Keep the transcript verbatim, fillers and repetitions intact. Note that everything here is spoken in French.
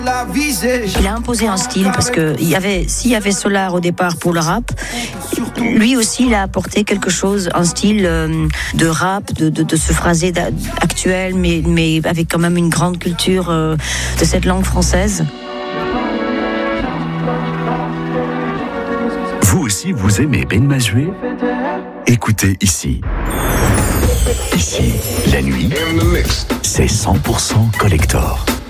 Il a imposé un style parce que il y avait, s'il y avait Solar au départ pour le rap, lui aussi il a apporté quelque chose, un style euh, de rap, de, de, de ce phrasé actuel, mais, mais avec quand même une grande culture euh, de cette langue française. Vous aussi, vous aimez Ben Mazué ? Écoutez ici. Ici, la nuit, c'est cent pour cent collector.